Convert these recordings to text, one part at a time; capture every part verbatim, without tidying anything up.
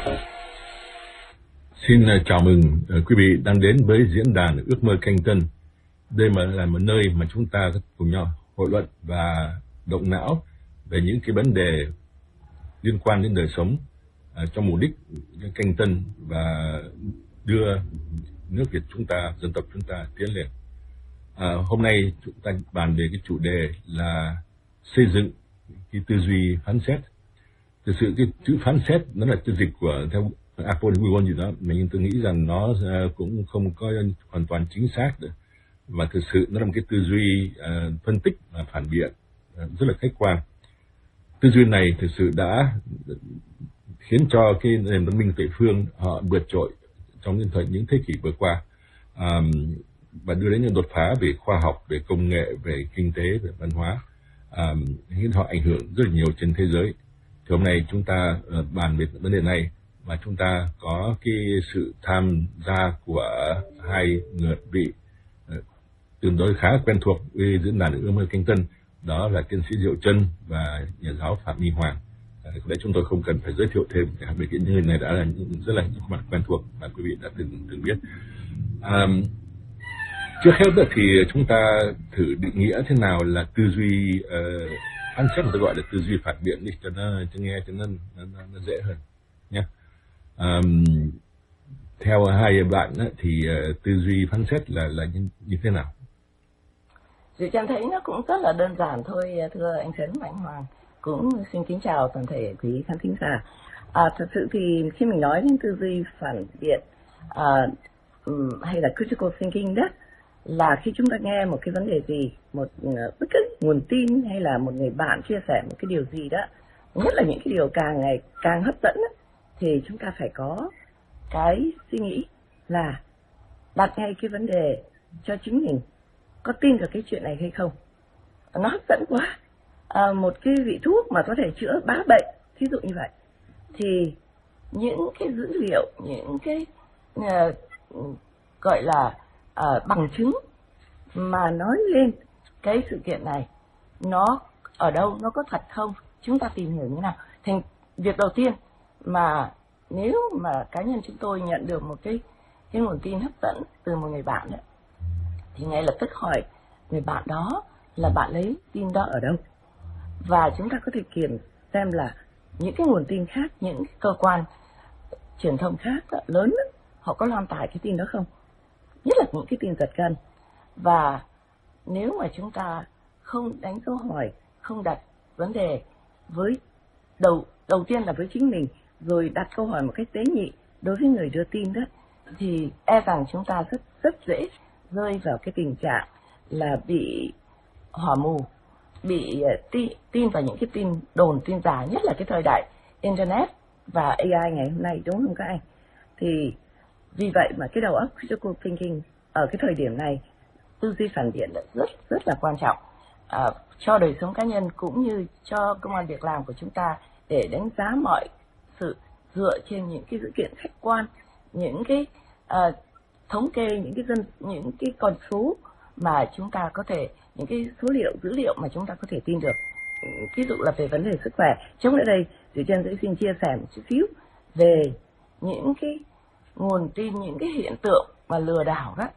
Xin chào mừng quý vị đang đến với diễn đàn Ước mơ Canh Tân. Đây mà là một nơi mà chúng ta cùng nhau hội luận và động não về những cái vấn đề liên quan đến đời sống uh, trong mục đích Canh Tân và đưa nước Việt chúng ta, dân tộc chúng ta tiến lên. Uh, hôm nay chúng ta bàn về cái chủ đề là xây dựng cái tư duy phán xét. Thực sự cái chữ phán xét nó là chữ dịch của theo Apple gì đó, nhưng tôi nghĩ rằng nó uh, cũng không có hoàn toàn chính xác được. Và thực sự nó là một cái tư duy uh, phân tích và phản biện uh, rất là khách quan. Tư duy này thực sự đã khiến cho cái nền văn minh Tây phương họ vượt trội trong những thời những thế kỷ vừa qua, um, và đưa đến những đột phá về khoa học, về công nghệ, về kinh tế, về văn hóa, um, khiến họ ảnh hưởng rất là nhiều trên thế giới. Thì hôm nay chúng ta uh, bàn về vấn đề này, và chúng ta có cái sự tham gia của hai người vị uh, tương đối khá quen thuộc với diễn đàn Ước mơ Canh Tân, đó là tiến sĩ Diệu Trân và nhà giáo Phạm Minh Hoàng. Có lẽ chúng tôi không cần phải giới thiệu thêm, bởi vì những người này đã là những, rất là những mặt quen thuộc và quý vị đã từng từng biết. À, trước hết thì chúng ta thử định nghĩa thế nào là tư duy uh, phán xét, mà tôi gọi là tư duy phản biện đi cho nó cho nghe cho nó, nó, nó dễ hơn nhé. À, theo hai bạn thì uh, tư duy phán xét là là như, như thế nào? Diệu Trân thấy nó cũng rất là đơn giản thôi, thưa anh Trấn và anh Hoàng. Cũng xin kính chào toàn thể quý khán thính giả. À, thật sự thì khi mình nói đến tư duy phản biện à, hay là critical thinking đó, là khi chúng ta nghe một cái vấn đề gì, một bất cứ nguồn tin hay là một người bạn chia sẻ một cái điều gì đó, nhất là những cái điều càng ngày càng hấp dẫn đó, thì chúng ta phải có cái suy nghĩ là đặt ngay cái vấn đề cho chính mình, có tin vào cái chuyện này hay không. Nó hấp dẫn quá. À, một cái vị thuốc mà có thể chữa bá bệnh, thí dụ như vậy, thì những cái dữ liệu, những cái uh, gọi là uh, bằng chứng mà nói lên cái sự kiện này, nó ở đâu, nó có thật không, chúng ta tìm hiểu như thế nào. Thì việc đầu tiên mà nếu mà cá nhân chúng tôi nhận được một cái, cái nguồn tin hấp dẫn từ một người bạn đó, thì ngay lập tức hỏi người bạn đó là bạn lấy tin đó ở đâu. Và chúng ta có thể kiểm xem là những cái nguồn tin khác, những cơ quan truyền thông khác đó, lớn đó, họ có loan tải cái tin đó không, nhất là những cái tin giật gân. Và nếu mà chúng ta không đánh câu hỏi, không đặt vấn đề với đầu đầu tiên là với chính mình, rồi đặt câu hỏi một cách tế nhị đối với người đưa tin đó, thì e rằng chúng ta rất rất dễ rơi vào cái tình trạng là bị hỏa mù, bị tin, tin vào những cái tin đồn, tin giả, nhất là cái thời đại Internet và a i ngày hôm nay, đúng không các anh? Thì vì vậy mà cái đầu óc critical thinking ở cái thời điểm này, tư duy phản biện là rất rất là quan trọng à, cho đời sống cá nhân cũng như cho công ăn việc làm của chúng ta, để đánh giá mọi sự dựa trên những cái dữ kiện khách quan, những cái uh, thống kê, những cái dân, những cái con số mà chúng ta có thể, những cái số liệu, dữ liệu mà chúng ta có thể tin được. Ví dụ là về vấn đề sức khỏe. Trong đây, Diệu Trân sẽ xin chia sẻ một chút xíu về những cái nguồn tin, những cái hiện tượng mà lừa đảo đó,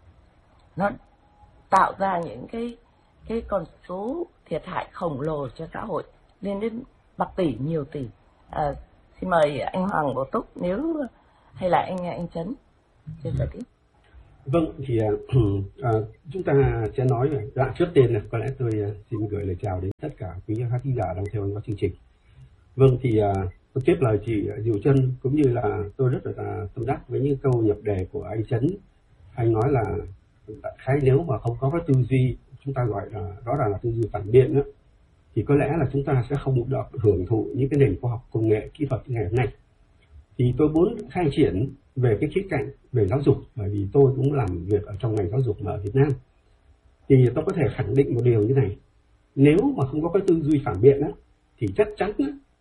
nó tạo ra những cái cái con số thiệt hại khổng lồ cho xã hội, lên đến bạc tỷ, nhiều tỷ. À, xin mời anh Hoàng Bổ Túc nếu hay là anh anh Trấn chia sẻ tiếp. Vâng, thì à, chúng ta sẽ nói về đoạn trước tiên này, có lẽ tôi xin gửi lời chào đến tất cả quý khán thính giả đang theo dõi chương trình. Vâng, thì à, tôi tiếp lời chị Diệu Trân, cũng như là tôi rất là tâm đắc với những câu nhập đề của anh Trấn. Anh nói là khái nếu mà không có cái tư duy, chúng ta gọi là đó là, là tư duy phản biện đó, thì có lẽ là chúng ta sẽ không được hưởng thụ những cái nền khoa học, công nghệ, kỹ thuật như ngày hôm nay. Thì tôi muốn khai triển về cái khía cạnh về giáo dục, bởi vì tôi cũng làm việc ở trong ngành giáo dục mà ở Việt Nam. Thì tôi có thể khẳng định một điều như này: nếu mà không có cái tư duy phản biện á, thì chắc chắn á,